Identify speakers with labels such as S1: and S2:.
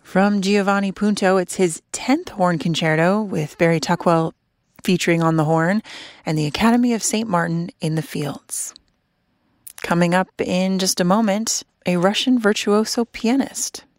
S1: From Giovanni Punto, it's his 10th horn concerto with Barry Tuckwell featuring on the horn and the Academy of St. Martin in the Fields. Coming up in just a moment, a Russian virtuoso pianist.